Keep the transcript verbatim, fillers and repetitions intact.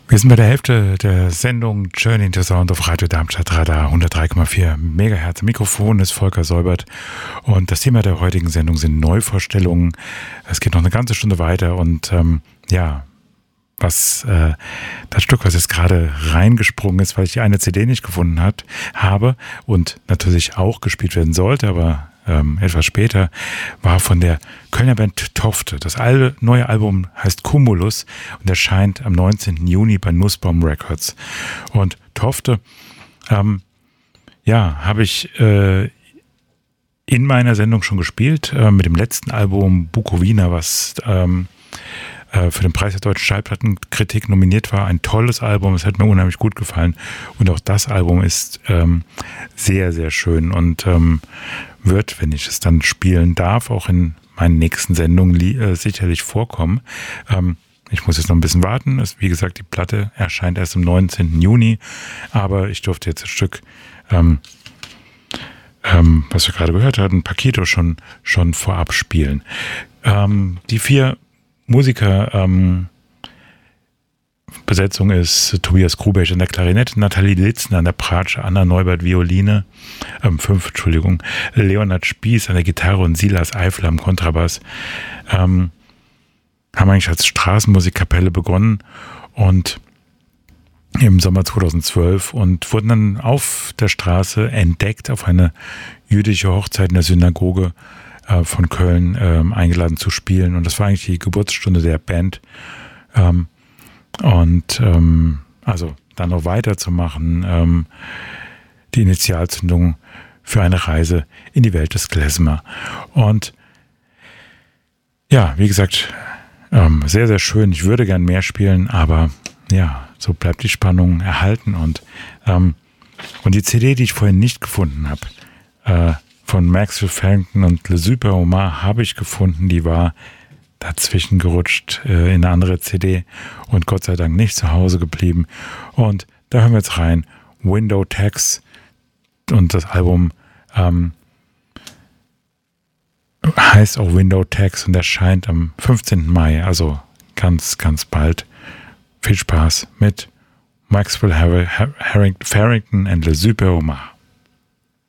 Wir sind bei der Hälfte der Sendung Journey into Sound auf Radio Darmstadt Radar hundertdrei Komma vier Megahertz. Mikrofon ist Volker Säubert und das Thema der heutigen Sendung sind Neuvorstellungen. Es geht noch eine ganze Stunde weiter und ähm, ja, was äh, das Stück, was jetzt gerade reingesprungen ist, weil ich die eine C D nicht gefunden hat, habe und natürlich auch gespielt werden sollte, aber ähm, etwas später, war von der Kölner Band Tofte. Das Al- neue Album heißt Cumulus und erscheint am neunzehnten Juni bei Nussbaum Records. Und Tofte, ähm, ja, habe ich äh, in meiner Sendung schon gespielt, äh, mit dem letzten Album Bukowina, was ähm, für den Preis der deutschen Schallplattenkritik nominiert war. Ein tolles Album, es hat mir unheimlich gut gefallen. Und auch das Album ist ähm, sehr, sehr schön und ähm, wird, wenn ich es dann spielen darf, auch in meinen nächsten Sendungen li- äh, sicherlich vorkommen. Ähm, ich muss jetzt noch ein bisschen warten. Es, wie gesagt, die Platte erscheint erst am neunzehnten Juni, aber ich durfte jetzt das Stück, ähm, ähm, was wir gerade gehört hatten, Paquito schon, schon vorab spielen. Ähm, die vier Musiker, ähm, Besetzung ist Tobias Grubech an der Klarinette, Nathalie Litzen an der Bratsche, Anna Neubert Violine, ähm, fünf, Entschuldigung, Leonhard Spieß an der Gitarre und Silas Eifler am Kontrabass. Ähm, haben eigentlich als Straßenmusikkapelle begonnen und im Sommer zweitausendzwölf und wurden dann auf der Straße entdeckt auf eine jüdische Hochzeit in der Synagoge von Köln ähm, eingeladen zu spielen. Und das war eigentlich die Geburtsstunde der Band. Ähm, und ähm, also dann noch weiterzumachen, ähm, die Initialzündung für eine Reise in die Welt des Klezmer. Und ja, wie gesagt, ähm, sehr, sehr schön. Ich würde gern mehr spielen, aber ja, so bleibt die Spannung erhalten. Und, ähm, und die C D, die ich vorhin nicht gefunden habe, äh, von Maxwell Farrington und Le Super Omar habe ich gefunden, die war dazwischen gerutscht äh, in eine andere C D und Gott sei Dank nicht zu Hause geblieben. Und da hören wir jetzt rein, Window Tax, und das Album ähm, heißt auch Window Tax und erscheint am fünfzehnten Mai, also ganz, ganz bald. Viel Spaß mit Maxwell Har- Har- Farrington und Le Super Omar.